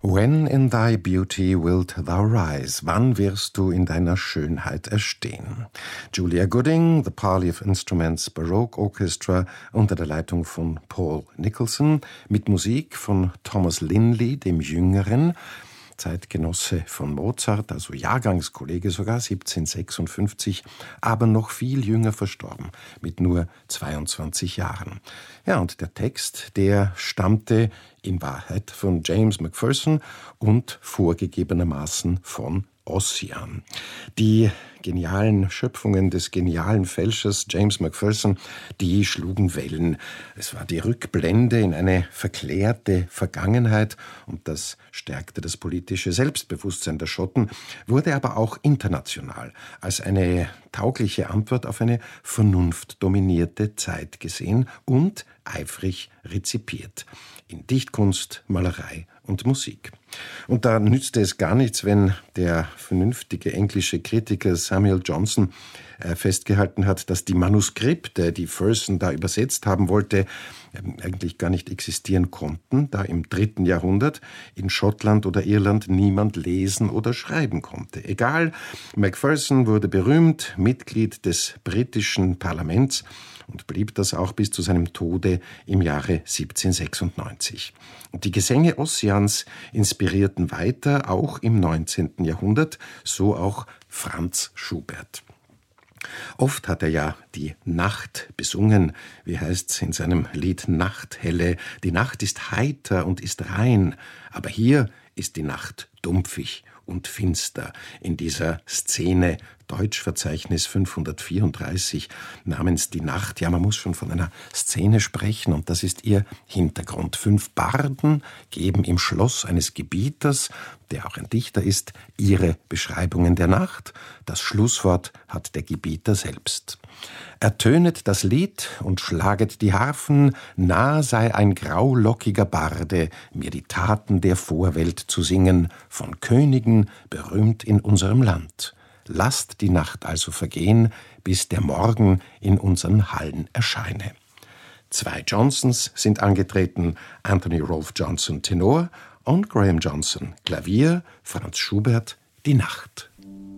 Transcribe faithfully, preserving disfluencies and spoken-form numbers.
When in thy beauty wilt thou rise? Wann wirst du in deiner Schönheit erstehen? Julia Gooding, The Parley of Instruments Baroque Orchestra unter der Leitung von Paul Nicholson mit Musik von Thomas Linley, dem Jüngeren, Zeitgenosse von Mozart, also Jahrgangskollege sogar, siebzehnhundertsechsundfünfzig, aber noch viel jünger verstorben, mit nur zweiundzwanzig Jahren. Ja, und der Text, der stammte in Wahrheit von James Macpherson und vorgegebenermaßen von Ossian. Die genialen Schöpfungen des genialen Fälschers James Macpherson, die schlugen Wellen. Es war die Rückblende in eine verklärte Vergangenheit und das stärkte das politische Selbstbewusstsein der Schotten, wurde aber auch international als eine taugliche Antwort auf eine vernunftdominierte Zeit gesehen und eifrig rezipiert. In Dichtkunst, Malerei und Musik. Und da nützte es gar nichts, wenn der vernünftige englische Kritiker Samuel Johnson äh, festgehalten hat, dass die Manuskripte, die Fersen da übersetzt haben wollte, äh, eigentlich gar nicht existieren konnten, da im dritten Jahrhundert in Schottland oder Irland niemand lesen oder schreiben konnte. Egal, Macpherson wurde berühmt, Mitglied des britischen Parlaments und blieb das auch bis zu seinem Tode im Jahre siebzehnhundertsechsundneunzig. Und die Gesänge Ossians inspirierten weiter, auch im neunzehnten Jahrhundert, so auch Franz Schubert. Oft hat er ja die Nacht besungen, wie heißt's in seinem Lied Nachthelle. Die Nacht ist heiter und ist rein, aber hier ist die Nacht dumpfig und finster. In dieser Szene, Deutschverzeichnis fünfhundertvierunddreißig, namens Die Nacht. Ja, man muss schon von einer Szene sprechen und das ist ihr Hintergrund. Fünf Barden geben im Schloss eines Gebieters, der auch ein Dichter ist, ihre Beschreibungen der Nacht. Das Schlusswort hat der Gebieter selbst. Ertönet das Lied und schlaget die Harfen, nah sei ein graulockiger Barde, mir die Taten der Vorwelt zu singen, von Königen berühmt in unserem Land. Lasst die Nacht also vergehen, bis der Morgen in unseren Hallen erscheine. Zwei Johnsons sind angetreten, Anthony Rolfe Johnson Tenor und Graham Johnson Klavier, Franz Schubert die Nacht.